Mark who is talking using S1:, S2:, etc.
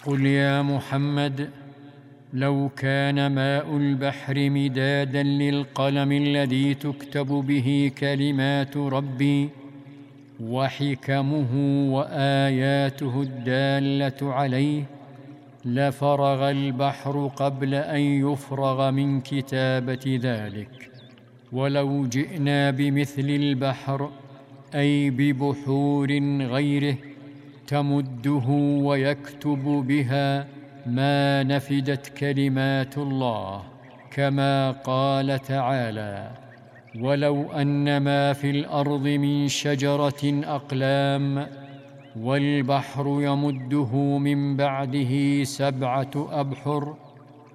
S1: قل يا محمد: لو كان ماء البحر مدادا للقلم الذي تكتب به كلمات ربي وحكمه وآياته الدالة عليه، لفرغ البحر قبل أن يفرغ من كتابة ذلك. ولو جئنا بمثل البحر، أي ببحور غيره، تمده ويكتب بها، ما نفدت كلمات الله، كما قال تعالى: ولو أن ما في الأرض من شجرة أقلام والبحر يمده من بعده 7 أبحر